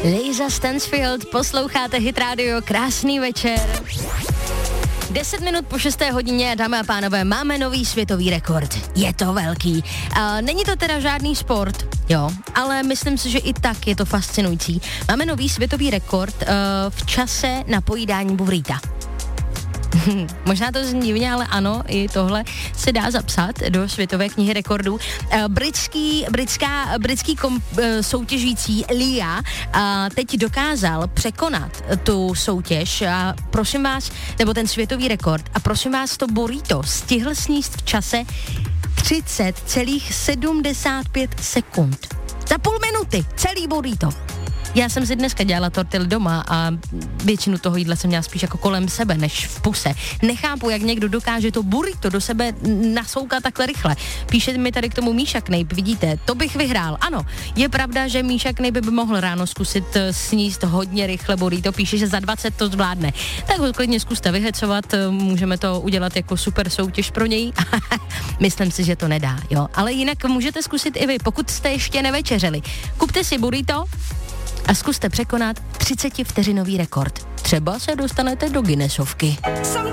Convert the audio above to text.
Lisa Stansfield, posloucháte Hit Radio, krásný večer. 10 minut po 6. hodině, dámy a pánové, máme nový světový rekord. Je to velký. Není to teda žádný sport, jo, ale myslím si, že i tak je to fascinující. Máme nový světový rekord v čase na pojídání burrita. Možná to zní divně, ale ano, i tohle se dá zapsat do světové knihy rekordů. Britský soutěžící Lia teď dokázal překonat tu soutěž, prosím vás, nebo ten světový rekord, a prosím vás, to burrito stihl sníst v čase 30,75 sekund. Za půl minuty, celý burrito. Já jsem si dneska dělala tortily doma a většinu toho jídla jsem měla spíš jako kolem sebe, než v puse. Nechápu, jak někdo dokáže to burrito do sebe nasoukat takhle rychle. Píše mi tady k tomu Míša Knejp, vidíte, to bych vyhrál. Ano, je pravda, že Míša Knejp by mohl ráno zkusit sníst hodně rychle burrito, píše, že za 20 to zvládne. Tak ho klidně zkuste vyhecovat, můžeme to udělat jako super soutěž pro něj. Myslím si, že to nedá, jo. Ale jinak můžete zkusit i vy, pokud jste ještě nevečeřeli. Kupte si burrito a zkuste překonat 30 vteřinový rekord. Třeba se dostanete do Guinnessovky.